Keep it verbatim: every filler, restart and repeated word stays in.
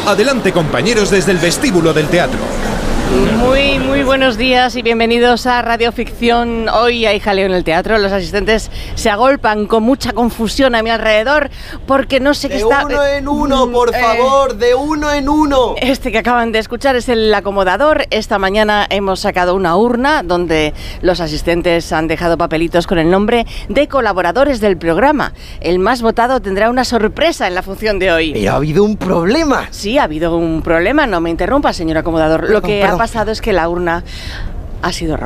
Adelante, compañeros, desde el vestíbulo del teatro. Muy, muy buenos días y bienvenidos a Radio Ficción. Hoy hay jaleo en el teatro. Los asistentes se agolpan con mucha confusión a mi alrededor porque no sé qué está... De uno en uno, por eh, favor, de uno en uno. Este que acaban de escuchar es el acomodador. Esta mañana hemos sacado una urna donde los asistentes han dejado papelitos con el nombre de colaboradores del programa. El más votado tendrá una sorpresa en la función de hoy. Pero ha habido un problema. Sí, ha habido un problema. No me interrumpa, señor acomodador. Lo que Perdón. ha pasado es que la urna ha sido robada.